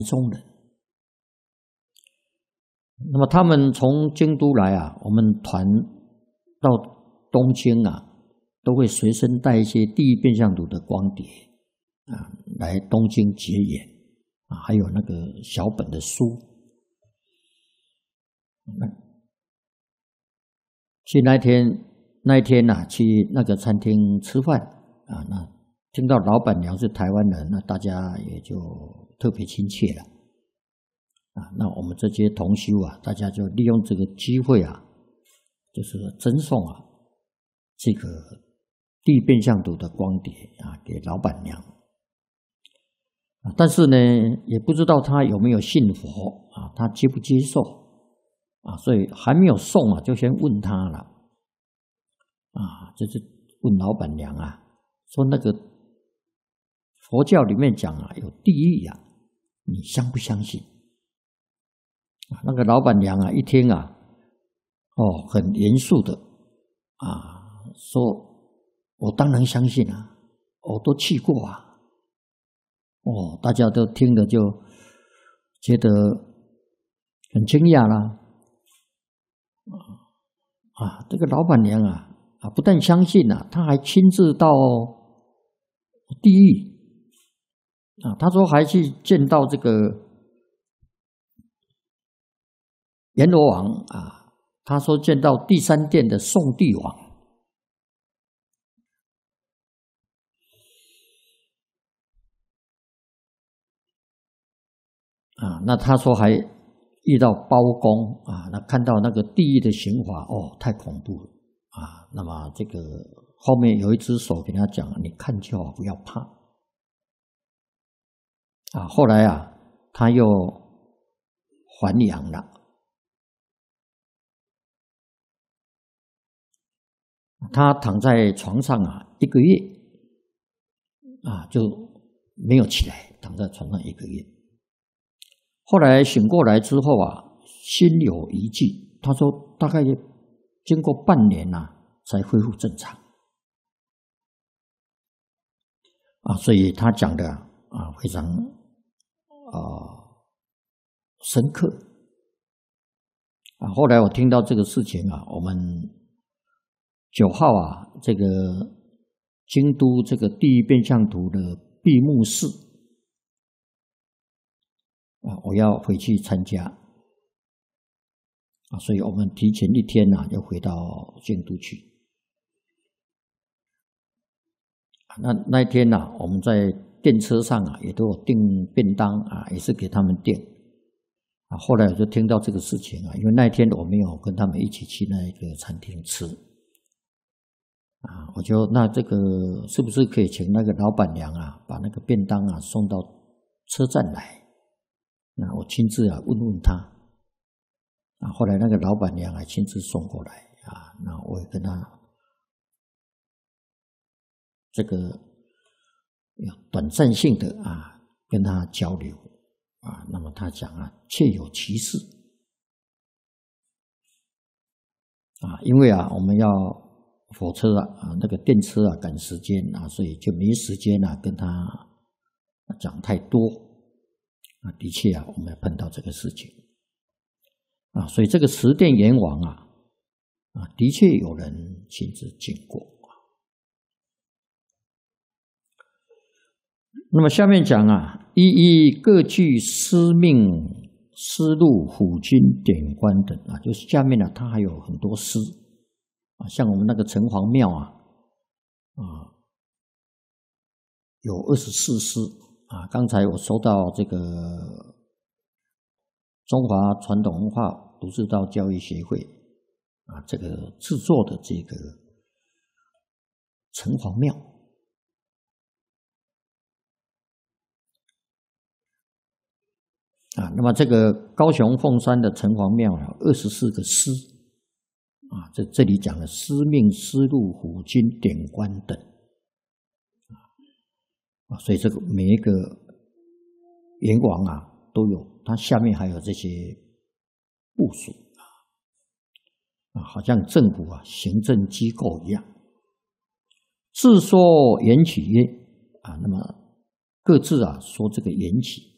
中人。那么他们从京都来啊，我们团到东京啊，都会随身带一些第一变相图的光碟啊，来东京结缘啊，还有那个小本的书。去那一天啊，去那个餐厅吃饭啊，那听到老板娘是台湾人，那大家也就特别亲切了啊。那我们这些同修啊，大家就利用这个机会啊，就是赠送啊这个第一变相图的光碟啊给老板娘啊，但是呢，也不知道他有没有信佛啊，他接不接受啊，所以还没有送啊，就先问他了啊，就是问老板娘啊，说那个佛教里面讲啊有地狱啊，你相不相信？啊，那个老板娘啊一听啊，哦，很严肃的啊，说我当然相信啊，我都去过啊。哦，大家都听了就觉得很惊讶啦。啊，这个老板娘啊，不但相信啊，她还亲自到地狱啊。她说还去见到这个阎罗王啊，她说见到第三殿的宋帝王啊。那她说还遇到包公啊，那看到那个地狱的刑罚，哦，太恐怖了啊！那么这个后面有一只手给他讲，你看就好，不要怕啊。后来啊，他又还阳了，他躺在床上啊1个月啊就没有起来，躺在床上1个月。后来醒过来之后啊，心有余悸。他说大概经过半年啊，才恢复正常啊。所以他讲的啊非常深刻啊。后来我听到这个事情啊，我们9号啊，这个京都这个第一变相图的闭幕式啊，我要回去参加啊，所以我们提前1天啊，要回到京都去。那一天呢，我们在电车上啊，也都有订便当啊，也是给他们订啊。后来我就听到这个事情啊，因为那一天我没有跟他们一起去那一个餐厅吃啊，我就那这个是不是可以请那个老板娘啊，把那个便当啊送到车站来？那我亲自啊问问他啊。后来那个老板娘还亲自送过来啊，那我也跟他这个短暂性的啊跟他交流啊。那么他讲啊，确有其事啊，因为啊我们要火车啊那个电车啊赶时间啊，所以就没时间啊跟他讲太多啊。的确啊，我们碰到这个事情啊，所以这个十殿阎王啊，的确有人亲自经过。那么下面讲啊，一一各具司命、司路、府君、典官等啊，就是下面呢，它还有很多司啊，像我们那个城隍庙啊，有24司啊。刚才我收到这个中华传统文化儒释道教育协会啊，这个制作的这个城隍庙啊。那么这个高雄凤山的城隍庙啊，24个司啊，这里讲了司命、司路、府君、典官等啊，所以这个每一个阎王啊都有，它下面还有这些部属啊，好像政府啊行政机构一样。自说缘起曰啊，那么各自啊说这个缘起